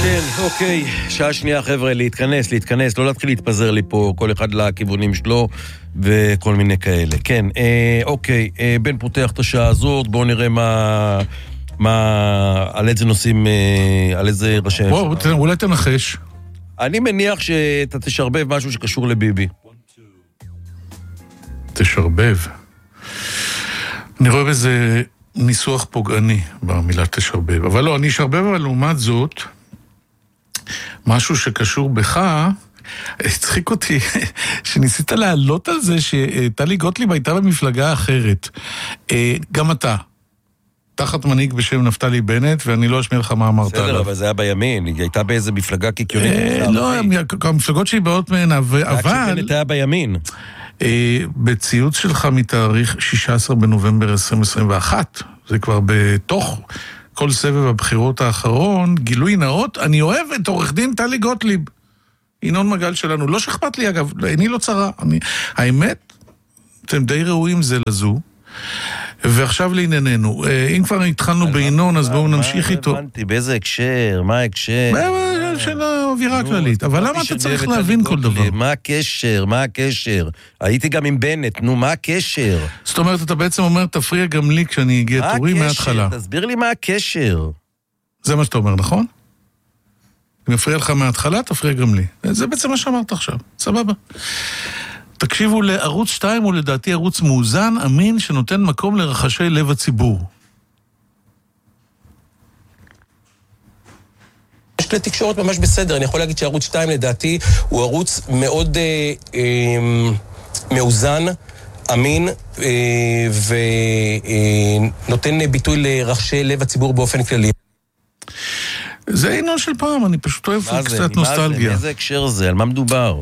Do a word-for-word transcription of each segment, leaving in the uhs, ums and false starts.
כן, אוקיי, שעה שנייה חבר'ה, להתכנס, להתכנס, לא להתחיל להתפזר לי פה, כל אחד לכיוונים שלו וכל מיני כאלה. כן, אה, אוקיי, אה, בן פותח את השעה הזאת, בואו נראה מה, מה, על איזה נושאים, אה, על איזה ראשי... בואו, אולי תנחש. אני מניח שאתה תשרבב משהו שקשור לביבי. תשרבב. אני רואה בזה ניסוח פוגעני במילה תשרבב, אבל לא, אני אשרבב אבל לעומת זאת, משהו שקשור בך, הצחיק אותי, שניסית להעלות על זה שטלי גוטליב הייתה במפלגה אחרת. גם אתה, תחת מנהיג בשם נפתלי בנט, ואני לא אשמיע לך מה אמרת עליו. בסדר, אבל זה היה בימין, היא הייתה באיזה מפלגה קיקיונית. לא, המפלגות שהיא באות מהן, אבל... בנט היה בימין. בציוץ שלך מתאריך שישה עשר בנובמבר עשרים עשרים ואחת, זה כבר בתוך... כל סבב הבחירות האחרון, גילוי נאות, אני אוהב את עורך דין טלי גוטליב. ינון מגל שלנו, לא שכפת לי אגב, אני לא צרה. אני, האמת, אתם די ראויים זה לזו. ועכשיו לענייננו. אם כבר התחלנו בינון, אז בואו נמשיך איתו. מה הבנתי, באיזה הקשר, מה הקשר? של האווירה הכללית. אבל למה אתה צריך להבין כל דבר? מה הקשר, מה הקשר? הייתי גם עם בנט, נו, מה הקשר? זאת אומרת, אתה בעצם אומר, תפריע גם לי כשאני אגיע תורי מההתחלה. תסביר לי מה הקשר. זה מה שאתה אומר, נכון? אם מפריע לך מההתחלה, תפריע גם לי. זה בעצם מה שאמרת עכשיו. סבבה. תקשיבו לערוץ שתיים, הוא לדעתי ערוץ מאוזן, אמין, שנותן מקום לרחשי לב הציבור. יש כלי תקשורת ממש בסדר, אני יכול להגיד שערוץ שתיים לדעתי הוא ערוץ מאוד אה, אה, מאוזן, אמין, אה, ונותן אה, ביטוי לרחשי לב הציבור באופן כללי. זה עניין של פעם, אני פשוט אוהב קצת נוסטלגיה. איזה הקשר זה? על מה מדובר?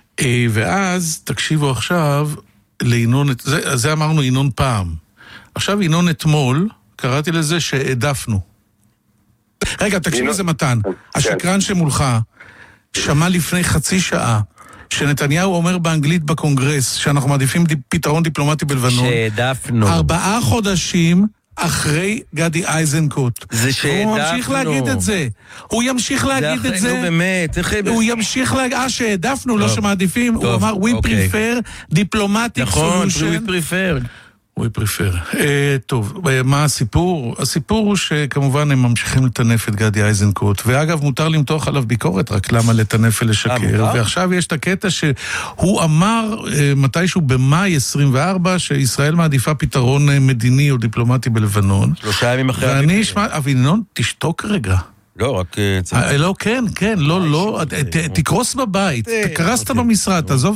ואז תקשיבו עכשיו לעינון, זה, זה אמרנו עינון פעם. עכשיו עינון אתמול, קראתי לזה שהעדפנו. רגע, תקשיב לזה מתן. השקרן שמולך שמע לפני חצי שעה שנתניהו אומר באנגלית בקונגרס שאנחנו מעדיפים פתרון דיפלומטי בלבנון. שהעדפנו. ארבעה חודשים אחרי גדי איזנקוט. זה שהעדפנו. הוא ממשיך להגיד את זה. הוא ימשיך להגיד את זה. נו באמת. הוא ימשיך להגיד, אה שהעדפנו, לא שמעדיפים. הוא אמר, we prefer diplomatic solution. נכון, we prefer. we prefer. טוב, מה הסיפור? הסיפור הוא שכמובן הם ממשיכים לטנף את גדי איזנקוט. ואגב, מותר למתוח עליו ביקורת, רק למה לטנף ולשקר. ועכשיו יש את הקטע שהוא אמר מתישהו במאי עשרים וארבע שישראל מעדיפה פתרון מדיני או דיפלומטי בלבנון. שלושה ימים אחרי... ואני אשמע, אבינון, תשתוק רגע. לא, רק... לא, כן, כן, לא, לא, תקרוס בבית, תקרסת במשרד, תעזוב,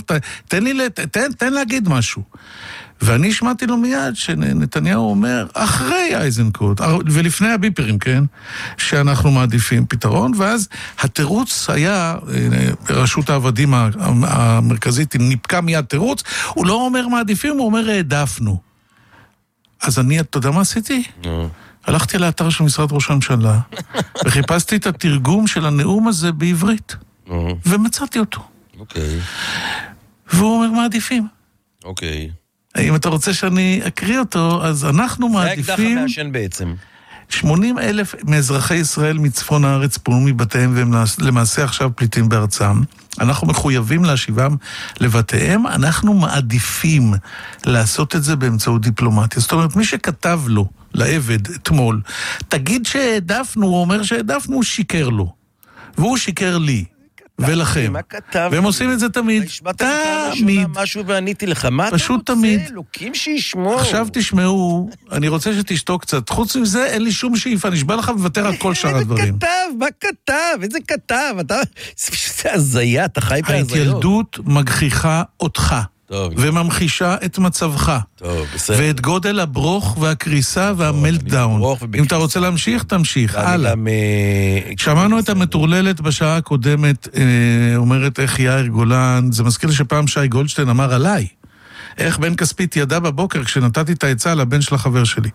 תן להגיד משהו. ואני שמעתי לו מיד שנתניהו אומר, אחרי איזנקוט, ולפני הביפרים, כן, שאנחנו מעדיפים פתרון, ואז התירוץ היה, רשות העבדים המרכזית ניפקה מיד תירוץ, הוא לא אומר מעדיפים, הוא אומר העדפנו. אז אני, אתה יודע מה עשיתי? הלכתי לאתר של משרד ראש הממשלה, וחיפשתי את התרגום של הנאום הזה בעברית, ומצאתי אותו. אוקיי. והוא אומר מעדיפים. אוקיי. אם אתה רוצה שאני אקריא אותו, אז אנחנו מעדיפים... זה האקדח המעשן בעצם. שמונים אלף מאזרחי ישראל מצפון הארץ פונו מבתיהם, והם למעשה עכשיו פליטים בארצם. אנחנו מחויבים להשיבם לבתיהם, אנחנו מעדיפים לעשות את זה באמצעות דיפלומטיה. זאת אומרת, מי שכתב לו, לעבד, אתמול, תגיד שהעדפנו, הוא אומר שהעדפנו, הוא שיקר לו. והוא שיקר לי. ולכם. מה כתב? והם עושים את זה תמיד. תמיד. משהו ועניתי לך. מה אתה רוצה? אלוקים שישמור. עכשיו תשמעו, אני רוצה שתשתוק קצת. חוץ מזה, אין לי שום שאיפה. נשבע לך וותר על כל שאר הדברים. איזה כתב? מה כתב? איזה כתב? אתה... זה הזיה, אתה חי בהזיות. ההתילדות מגחיכה אותך. וממחישה את מצבך. טוב, בסדר. ואת גודל הברוך והקריסה והמלטדאון. אם אתה רוצה להמשיך, תמשיך. הלאה. שמענו את המטורללת בשעה הקודמת, אומרת איך יאיר גולן, זה מזכיר שפעם שי גולדשטיין אמר עליי. איך בן כספית ידע בבוקר כשנתתי את העצה לבן של החבר שלי.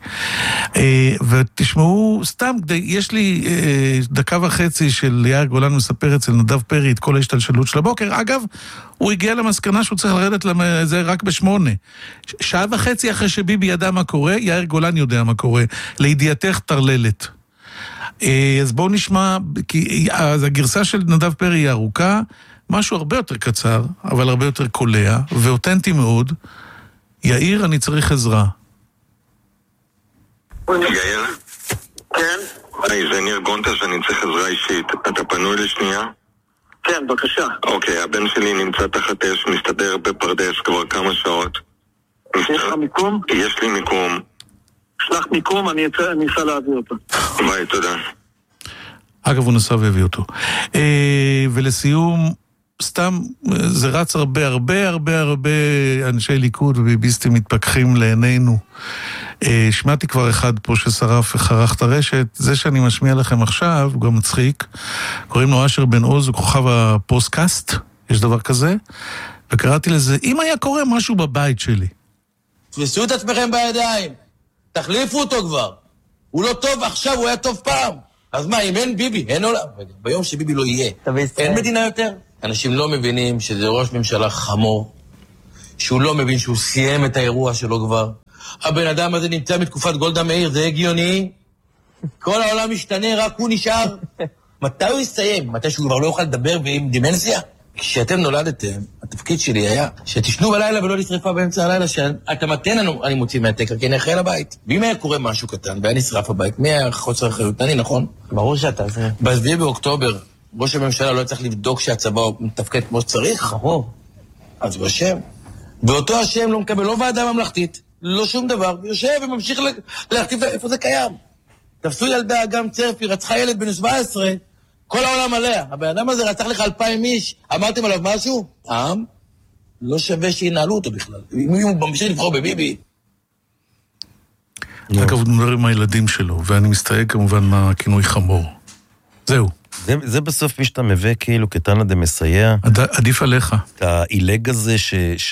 ותשמעו, סתם, יש לי דקה וחצי של יאיר גולן מספר אצל נדב פרי את כל ההשתלשלות של הבוקר. אגב, הוא הגיע למסקנה שהוא צריך לרדת לזה רק בשמונה. שעה וחצי אחרי שביבי ידע מה קורה, יאיר גולן יודע מה קורה. לידיעתך תרללת. אז בואו נשמע, כי הגרסה של נדב פרי היא ארוכה, משהו הרבה יותר קצר, אבל הרבה יותר קולע, ואותנטי מאוד. יאיר, אני צריך עזרה. יאיר? כן? היי, זה ניר גונטה שאני צריך עזרה אישית. אתה פנוי לשנייה? כן, בבקשה. אוקיי, הבן שלי נמצא תחת אש, מסתדר בפרדס כבר כמה שעות. יש לך מיקום? יש לי מיקום. שלח מיקום, אני אנסה להביא אותו. ביי, תודה. אגב, הוא נסע והביא אותו. ולסיום, סתם, זה רץ הרבה, הרבה, הרבה, הרבה אנשי ליכוד וביביסטים מתפכחים לעינינו. שמעתי כבר אחד פה ששרף וחרך את הרשת, זה שאני משמיע לכם עכשיו, הוא גם מצחיק, קוראים לו אשר בן עוז, הוא כוכב הפוסטקאסט, יש דבר כזה, וקראתי לזה, אם היה קורה משהו בבית שלי. תפסו את עצמכם בידיים, תחליפו אותו כבר, הוא לא טוב עכשיו, הוא היה טוב פעם. אז מה, אם אין ביבי, אין עולם. ביום שביבי לא יהיה, אין מדינה יותר. אנשים לא מבינים שזה ראש ממשלה חמור, שהוא לא מבין שהוא סיים את האירוע שלו כבר. הבן אדם הזה נמצא מתקופת גולדה מאיר, זה הגיוני. כל העולם משתנה, רק הוא נשאר. מתי הוא יסיים? מתי שהוא כבר לא יוכל לדבר ועם דימנציה? כשאתם נולדתם, התפקיד שלי היה שתשנו בלילה ולא לשרפה באמצע הלילה, שאתה מתן לנו, אני מוציא מהתקר, כי אני אחראי לבית. ואם היה קורה משהו קטן, והיה נשרף הבית, מי היה חוסר אחריות? אני, נכון? ברור שאתה זה. בשביעי באוקטובר, ראש הממשלה לא צריך לבדוק שהצבא מתפקד כמו שצריך? ברור. אז הוא השם. ואותו השם לא מקבל לא ועדה ממלכתית, לא שום דבר, יושב וממשיך להכתיב איפה זה קיים. תפסו ילדה, גם צרפי, רצחה ילד בן שבע עשרה, כל העולם עליה. הבן אדם הזה רצח לך אלפיים איש, אמרתם עליו משהו? העם? לא שווה שינהלו אותו בכלל. אם הוא ממשיך לבחור בביבי. אגב, הוא מדבר עם הילדים שלו, ואני מסתייג כמובן מהכינוי חמור. זהו. זה, זה בסוף מי שאתה מביא כאילו קטנה דמסייע. עד, עדיף עליך. את האילג הזה ש, ש,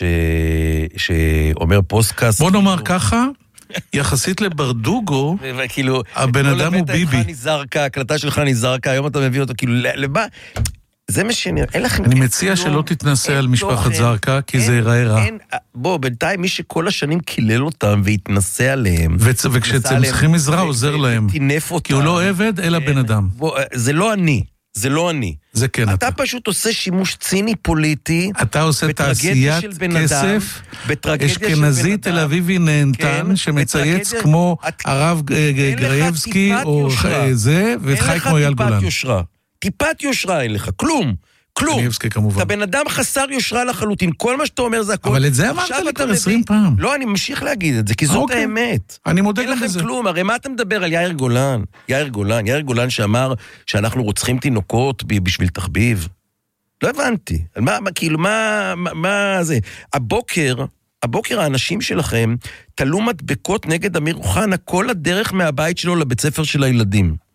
שאומר פוסטקאסט. בוא נאמר ככה, יחסית לברדוגו, וכאילו, הבן אדם הוא ביבי. נזרקה, הקלטה שלך נזרקה, היום אתה מביא אותו, כאילו, למה? זה מה שנראה, אין לכם... אני מציע שלא תתנסה על משפחת זרקה, כי זה ייראה רע. בוא, בינתיים מי שכל השנים קילל אותם והתנסה עליהם... וכשהם צריכים עזרה, עוזר להם. כי הוא לא עבד, אלא בן אדם. זה לא אני, זה לא אני. זה כן אתה. אתה פשוט עושה שימוש ציני פוליטי... אתה עושה תעשיית כסף, אשכנזי תל אביבי נהנתן, שמצייץ כמו הרב גרייבסקי או זה, וחי כמו אייל גולן. טיפת יושרה אין לך, כלום, כלום. אתה בן אדם חסר יושרה לחלוטין, כל מה שאתה אומר זה הכל. אבל את זה אמרת לי כבר עשרים פעם. לא, אני ממשיך להגיד את זה, כי זאת האמת. אני מודה גם בזה. אין לכם כלום, הרי מה אתה מדבר על יאיר גולן? יאיר גולן, יאיר גולן שאמר שאנחנו רוצחים תינוקות בשביל תחביב. לא הבנתי. מה, כאילו, מה, מה זה? הבוקר, הבוקר האנשים שלכם תלו מדבקות נגד אמיר אוחנה כל הדרך מהבית שלו לבית ספר של הילדים.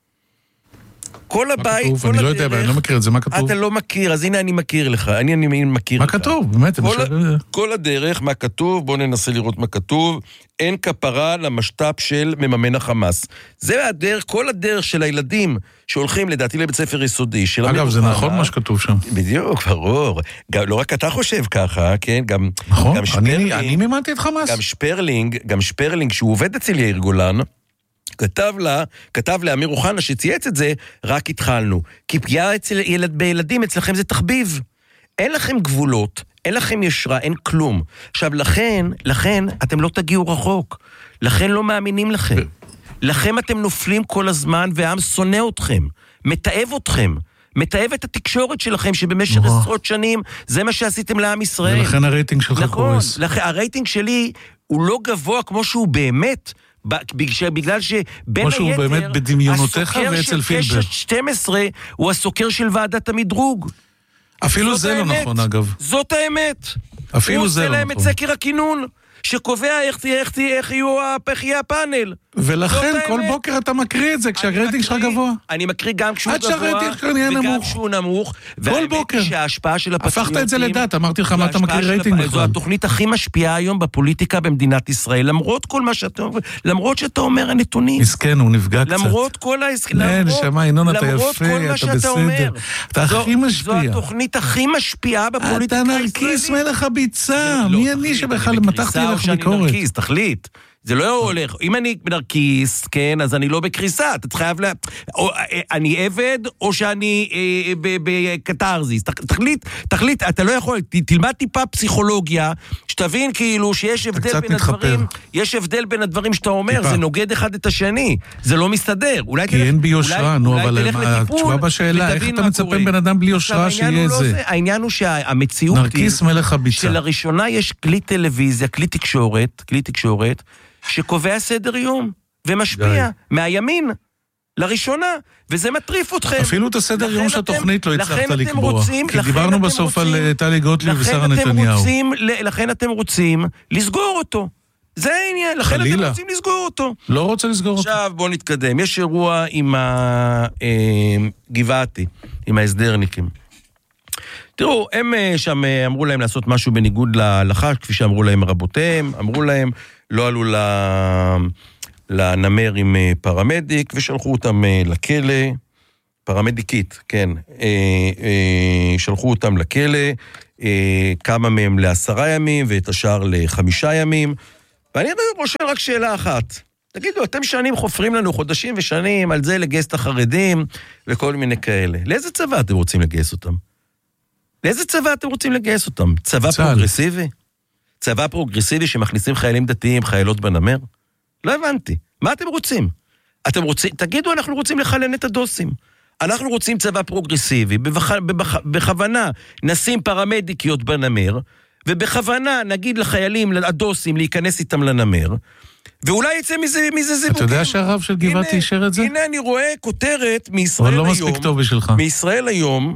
כל הבית, כל הדרך... אני לא יודע, אני לא מכיר את זה, מה כתוב? אתה לא מכיר, אז הנה אני מכיר לך, אני, אני מכיר לך. מה כתוב? באמת, כל, כל הדרך, מה כתוב, בואו ננסה לראות מה כתוב, אין כפרה למשת"פ של מממן החמאס. זה הדרך, כל הדרך של הילדים שהולכים לדעתי לבית ספר יסודי. אגב, זה נכון מה שכתוב שם. בדיוק, ברור. גם, לא רק אתה חושב ככה, כן? גם, נכון, גם שפרלינג, אני, אני מימנתי את חמאס. גם שפרלינג, גם שפרלינג, שהוא עובד אצל יאיר גולן, כתב לה, כתב לאמיר אוחנה שצייץ את זה, רק התחלנו. כי פגיעה אצל ילד, בילדים אצלכם זה תחביב. אין לכם גבולות, אין לכם ישרה, אין כלום. עכשיו, לכן, לכן, אתם לא תגיעו רחוק. לכן לא מאמינים לכם. לכם אתם נופלים כל הזמן, והעם שונא אתכם, מתאב אתכם. מתאב את התקשורת שלכם, שבמשך עשרות שנים, זה מה שעשיתם לעם ישראל. ולכן הרייטינג שלך קורס. נכון, הרייטינג שלי הוא לא גבוה כמו שהוא באמת, בגלל שבין היתר, באמת בדמיונותיך ואצל פילבר. הסוקר של תשע שתים עשרה הוא הסוקר של ועדת המדרוג. אפילו זה לא נכון, אגב. זאת האמת. אפילו זה לא נכון. הוא עושה להם את סקר הכינון, שקובע איך יהיה הפאנל. ולכן כל בוקר אתה מקריא את זה, כשהרייטינג שלך גבוה. אני מקריא גם כשהוא גבוה, וגם כשהוא נמוך. כל בוקר. שההשפעה של הפטריוטים... הפכת את זה לדעת, אמרתי לך מה אתה מקריא רייטינג בכלל. זו התוכנית הכי משפיעה היום בפוליטיקה במדינת ישראל, למרות כל מה שאתה אומר, למרות שאתה אומר הנתונים. מסכן, הוא נפגע קצת. למרות כל ההסכם, למרות כל מה שאתה אומר. אתה הכי משפיע. זו התוכנית הכי משפיעה בפוליטיקה הישראלית. אתה נרקיס מלך הביצה. מי אני שבכלל מתחתי לך ביקורת? תחליט. זה לא הולך. אם אני נרקיס, כן, אז אני לא בקריסה. אתה חייב לה... או, אני עבד, או שאני אה, בקטרזיס. תחליט, תחליט, אתה לא יכול, תלמד טיפה פסיכולוגיה, שתבין כאילו שיש הבדל בין מתחפר. הדברים, יש הבדל בין הדברים שאתה אומר, טיפה. זה נוגד אחד את השני. זה לא מסתדר. אולי כי תלך, אין בי יושרה, נו, אבל התשובה בשאלה, איך אתה מצפה בן אדם בלי יושרה שיהיה לא זה? זה? העניין הוא שהמציאות נרקיס מלך הביצה. שלראשונה יש כלי טלוויזיה, כלי תקשורת, כלי תקשורת, שקובע סדר יום, ומשפיע מהימין לראשונה, וזה מטריף אתכם. אפילו את הסדר יום של התוכנית לא הצלחת לקבוע. רוצים, כי דיברנו בסוף רוצים, על טלי גוטליב ושרה נתניהו. רוצים, לכן אתם רוצים לסגור אותו. זה העניין, לכן חלילה. אתם רוצים לסגור אותו. לא רוצה לסגור עכשיו, אותו. עכשיו בואו נתקדם. יש אירוע עם הגבעתי, עם ההסדרניקים. תראו, הם שם אמרו להם לעשות משהו בניגוד להלכה, כפי שאמרו להם רבותיהם, אמרו להם, לא עלו לנמר עם פרמדיק, ושלחו אותם לכלא, פרמדיקית, כן, שלחו אותם לכלא, כמה מהם לעשרה ימים, ואת השאר לחמישה ימים, ואני רושם רק שאלה אחת, תגידו, אתם שנים חופרים לנו חודשים ושנים על זה לגייס את החרדים, וכל מיני כאלה. לאיזה צבא אתם רוצים לגייס אותם? לאיזה צבא אתם רוצים לגייס אותם? צבא צהל. פרוגרסיבי? צבא פרוגרסיבי שמכניסים חיילים דתיים, חיילות בנמר? לא הבנתי. מה אתם רוצים? אתם רוצים, תגידו, אנחנו רוצים לחלן את הדוסים. אנחנו רוצים צבא פרוגרסיבי, בבח, בבח, בכוונה נשים פרמדיקיות בנמר, ובכוונה נגיד לחיילים, לדוסים, להיכנס איתם לנמר, ואולי יצא מזה, מזה זיבוקים. אתה יודע שהרב של גבעתי אישר את זה? הנה אני רואה כותרת מישראל היום. אבל לא מספיק טוב בשבילך. מישראל היום,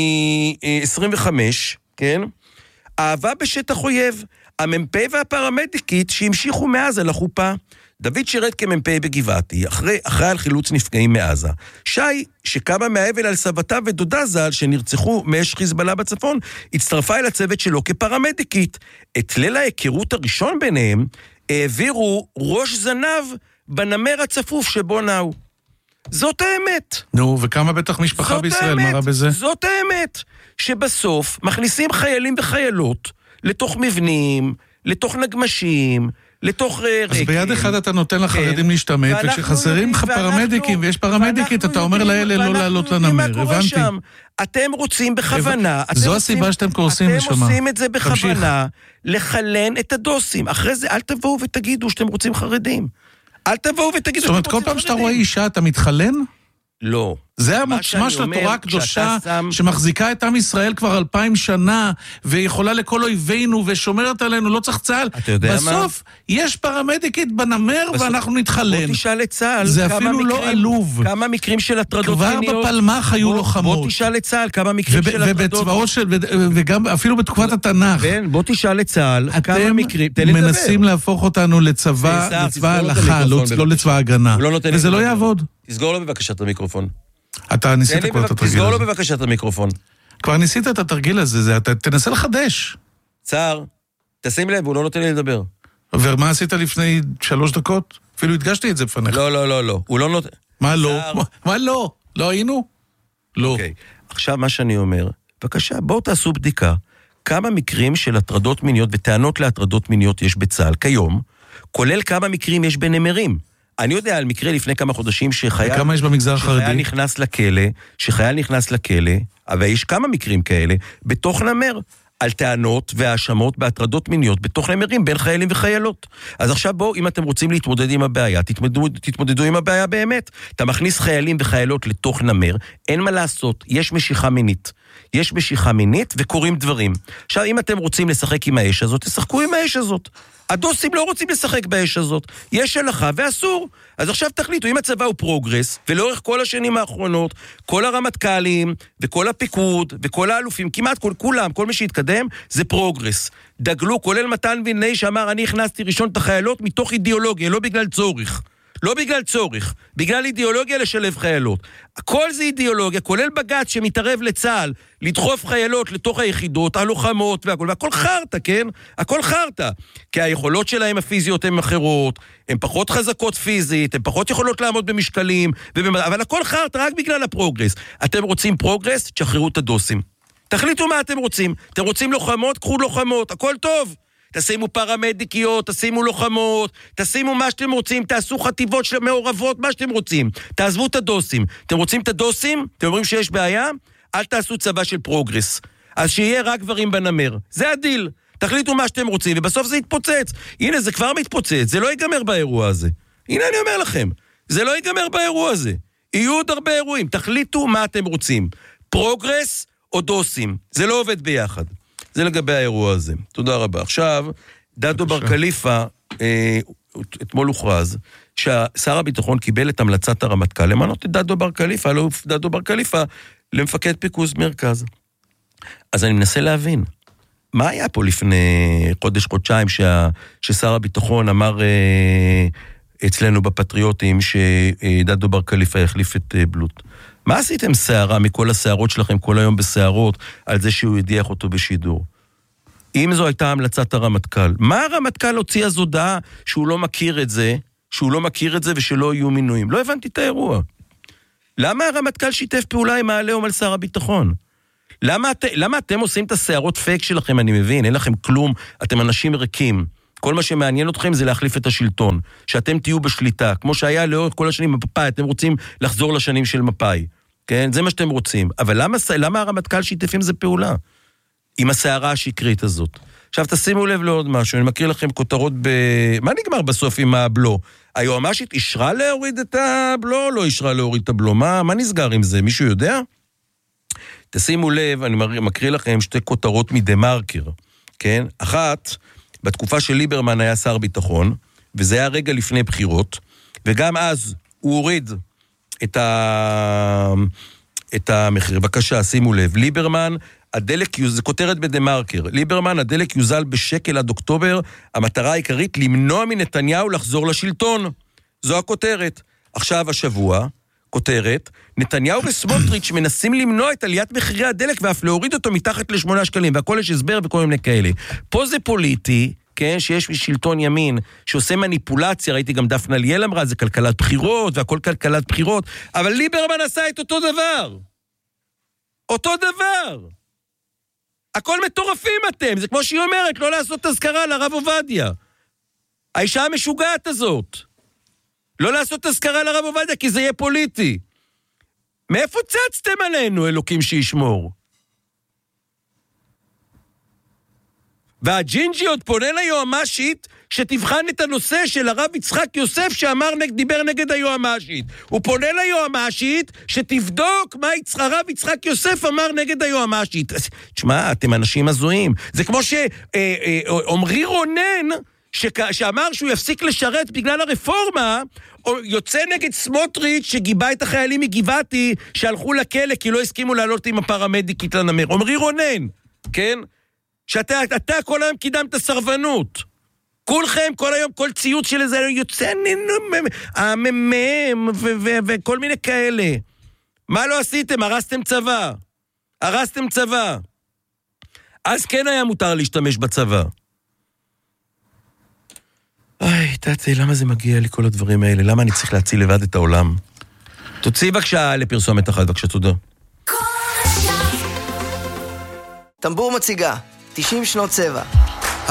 מ-עשרים וחמש, כן? אהבה בשטח אויב. הממפה והפרמדיקית שהמשיכו מעזה לחופה. דוד שירת כממפה בגבעתי, אחרי, אחרי על חילוץ נפגעים מעזה. שי, שקמה מהאבל על סבתה ודודה ז"ל, שנרצחו מאש חיזבאללה בצפון, הצטרפה אל הצוות שלו כפרמדיקית. את ליל ההיכרות הראשון ביניהם, העבירו ראש זנב בנמר הצפוף שבו נעו. זאת האמת. נו, וכמה בטח משפחה בישראל, מה רע בזה? זאת האמת. שבסוף מכניסים חיילים וחיילות לתוך מבנים, לתוך נגמשים, לתוך רקים. אז ביד אחד אתה נותן לחרדים להשתמט, וכשחסרים לך פרמדיקים, ויש פרמדיקית, אתה אומר לאלה לא לעלות לנמר, הבנתי. אתם רוצים בכוונה, זו הסיבה שאתם קורסים לשמה. אתם עושים את זה בכוונה, לחלן את הדוסים. אחרי זה אל תבואו ותגידו שאתם רוצים חרדים. אל תבואו ותגידו שאתם רוצים חרדים. זאת אומרת, כל פעם שאתה רואה אישה, אתה מתחלן? לא. זה המוצמה של התורה הקדושה, שם... שמחזיקה את עם ישראל כבר אלפיים שנה, ויכולה לכל אויבינו, ושומרת עלינו, לא צריך צה"ל. אתה יודע בסוף, מה? בסוף, יש פרמדיקית בנמר, בסוף... ואנחנו נתחלן. בוא תשאל את צה"ל. זה אפילו מקרים, לא עלוב. כמה מקרים של הטרדות מיניות. כבר בפלמח היו לוחמות. בוא תשאל את צה"ל, כמה מקרים וב, של הטרדות. ובצבאות של, וגם אפילו בתקופת התנ"ך. כן, בוא תשאל את צה"ל, כמה מקרים. אתם מנסים להפוך אותנו לצבא, לצבא ההלכה, לא לצבא ההגנה. וזה לא יעבוד. תסגור לו בבקשה את המיקרופון. אתה ניסית כבר את התרגיל הזה. תסגור לו בבקשה את המיקרופון. כבר ניסית את התרגיל הזה, אתה תנסה לחדש. צער, תשים לב, הוא לא נותן לי לדבר. ומה עשית לפני שלוש דקות? אפילו הדגשתי את זה בפניך. לא, לא, לא, לא. הוא לא נותן... מה לא? מה לא? לא היינו? לא. אוקיי, עכשיו מה שאני אומר, בבקשה, בואו תעשו בדיקה. כמה מקרים של הטרדות מיניות וטענות להטרדות מיניות יש בצה"ל כיום, כולל כמה מקרים יש בנמרים. אני יודע על מקרה לפני כמה חודשים שחייל... וכמה יש במגזר החרדי? שחייל נכנס לכלא, שחייל נכנס לכלא, אבל יש כמה מקרים כאלה, בתוך נמר, על טענות והאשמות בהטרדות מיניות, בתוך נמרים, בין חיילים וחיילות. אז עכשיו בואו, אם אתם רוצים להתמודד עם הבעיה, תתמודדו, תתמודדו עם הבעיה באמת. אתה מכניס חיילים וחיילות לתוך נמר, אין מה לעשות, יש משיכה מינית. יש משיכה מינית וקוראים דברים. עכשיו, אם אתם רוצים לשחק עם האש הזאת, תשחקו עם האש הזאת. הדוסים לא רוצים לשחק באש הזאת. יש הלכה ואסור. אז עכשיו תחליטו, אם הצבא הוא פרוגרס, ולאורך כל השנים האחרונות, כל הרמטכ"לים, וכל הפיקוד, וכל האלופים, כמעט כל, כולם, כל מי שהתקדם, זה פרוגרס. דגלו, כולל מתן וילנאי שאמר, אני הכנסתי ראשון את החיילות מתוך אידיאולוגיה, לא בגלל צורך. לא בגלל צורך, בגלל אידיאולוגיה לשלב חיילות. הכל זה אידיאולוגיה, כולל בג"ץ שמתערב לצה"ל, לדחוף חיילות לתוך היחידות, הלוחמות והכל, והכל חרטה, כן? הכל חרטה. כי היכולות שלהם הפיזיות הן אחרות, הן פחות חזקות פיזית, הן פחות יכולות לעמוד במשקלים, ובמד... אבל הכל חרטה רק בגלל הפרוגרס. אתם רוצים פרוגרס? תשחררו את הדוסים. תחליטו מה אתם רוצים. אתם רוצים לוחמות? קחו לוחמות, הכל טוב. תשימו פרמדיקיות, תשימו לוחמות, תשימו מה שאתם רוצים, תעשו חטיבות של מעורבות, מה שאתם רוצים. תעזבו את הדוסים. אתם רוצים את הדוסים? אתם אומרים שיש בעיה? אל תעשו צבא של פרוגרס. אז שיהיה רק גברים בנמר. זה הדיל. תחליטו מה שאתם רוצים, ובסוף זה יתפוצץ. הנה, זה כבר מתפוצץ. זה לא ייגמר באירוע הזה. הנה אני אומר לכם. זה לא ייגמר באירוע הזה. יהיו עוד הרבה אירועים. תחליטו מה אתם רוצים. פרוגרס או דוסים. זה לא עובד ביחד. זה לגבי האירוע הזה. תודה רבה. עכשיו, דדו בר קליפה, אה, אתמול הוכרז, ששר הביטחון קיבל את המלצת הרמטכ"ל, למנות את דדו בר קליפה, לא דדו בר קליפה, למפקד פיקוד מרכז. אז אני מנסה להבין, מה היה פה לפני חודש, חודשיים, שה, ששר הביטחון אמר אה, אצלנו בפטריוטים, שדדו בר קליפה יחליף את אה, בלוט? מה עשיתם שערה מכל השערות שלכם כל היום בשערות על זה שהוא ידיח אותו בשידור? אם זו הייתה המלצת הרמטכ"ל, מה הרמטכ"ל הוציא אז הודעה שהוא לא מכיר את זה, שהוא לא מכיר את זה ושלא יהיו מינויים? לא הבנתי את האירוע. למה הרמטכ"ל שיתף פעולה עם העליהום על שר הביטחון? למה, את, למה אתם עושים את השערות פייק שלכם? אני מבין, אין לכם כלום, אתם אנשים ריקים. כל מה שמעניין אתכם זה להחליף את השלטון, שאתם תהיו בשליטה, כמו שהיה לאורך כל השנים מפאי, אתם רוצים לחזור לשנים של מפאי. כן, זה מה שאתם רוצים. אבל למה, למה הרמטכ"ל שיתף עם זה פעולה? עם השערה השקרית הזאת. עכשיו תשימו לב לעוד משהו, אני מכיר לכם כותרות ב... מה נגמר בסוף עם הבלו? היועמ"שית אישרה להוריד את הבלו או לא אישרה להוריד את הבלו? מה, מה נסגר עם זה? מישהו יודע? תשימו לב, אני מקריא לכם שתי כותרות מדה-מרקר, כן? אחת, בתקופה של ליברמן היה שר ביטחון, וזה היה רגע לפני בחירות, וגם אז הוא הוריד את ה... את המחיר. בבקשה, שימו לב, ליברמן, הדלק, זה כותרת בדה-מרקר, ליברמן, הדלק יוזל בשקל עד אוקטובר, המטרה העיקרית למנוע מנתניהו לחזור לשלטון. זו הכותרת. עכשיו השבוע, כותרת, נתניהו וסמוטריץ' מנסים למנוע את עליית מחירי הדלק ואף להוריד אותו מתחת לשמונה שקלים, והכל יש הסבר וכל מיני כאלה. פה זה פוליטי, כן, שיש שלטון ימין שעושה מניפולציה, ראיתי גם דפנה ליאל אמרה, זה כלכלת בחירות והכל כלכלת בחירות, אבל ליברמן עשה את אותו דבר. אותו דבר. הכל מטורפים אתם, זה כמו שהיא אומרת, לא לעשות תזכרה לרב עובדיה. האישה המשוגעת הזאת. לא לעשות תזכרה לרב עובדיה, כי זה יהיה פוליטי. מאיפה צצתם עלינו, אלוקים שישמור? והג'ינג'י עוד פונה ליועמ"שית שתבחן את הנושא של הרב יצחק יוסף שאמר, דיבר נגד היועמ"שית. הוא פונה ליועמ"שית שתבדוק מה הרב יצחק יוסף אמר נגד היועמ"שית. תשמע, אתם אנשים הזויים. זה כמו שעומרי רונן, שאמר שהוא יפסיק לשרת בגלל הרפורמה, יוצא נגד סמוטריץ' שגיבה את החיילים מגבעתי שהלכו לכלא כי לא הסכימו לעלות עם הפרמדיקית לנמר. עומרי רונן, כן? שאתה אתה כל היום קידמת סרבנות. כולכם, כל היום, כל ציוץ של איזה יוצא הממם וכל מיני כאלה. מה לא עשיתם? הרסתם צבא. הרסתם צבא. אז כן היה מותר להשתמש בצבא. איי, תעצי, למה זה מגיע לי כל הדברים האלה? למה אני צריך להציל לבד את העולם? תוציא בבקשה לפרסומת אחת, בבקשה, תודה. טמבור מציגה, תשעים שנות צבע.